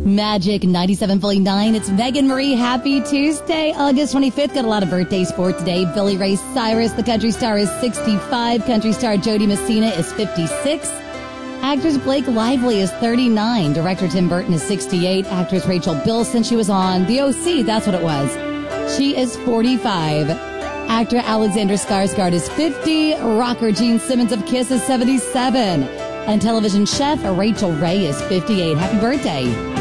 Magic 97.9. It's Megan Marie. Happy Tuesday, August 25th. Got a lot of birthdays for today. Billy Ray Cyrus, the country star, is 65. Country star Jody Messina is 56. Actress Blake Lively is 39. Director Tim Burton is 68. Actress Rachel Bilson, she was on The O.C., that's what it was. She is 45. Actor Alexander Skarsgård is 50. Rocker Gene Simmons of Kiss is 77. And television chef Rachel Ray is 58. Happy birthday.